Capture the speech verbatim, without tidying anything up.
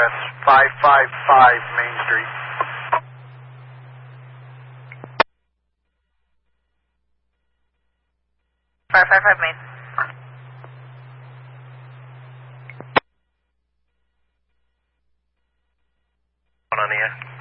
address five five five Main Street. five five five Main. On the air.